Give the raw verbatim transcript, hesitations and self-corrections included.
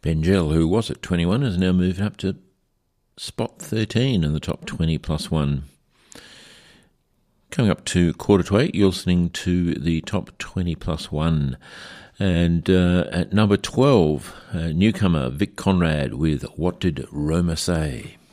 Benjel, who was at twenty-one, has now moved up to spot thirteen in the top twenty plus one. Coming up to quarter to eight, you're listening to the top twenty plus one. And uh, at number twelve, uh, newcomer Vic Conrad with What Did Roma Say?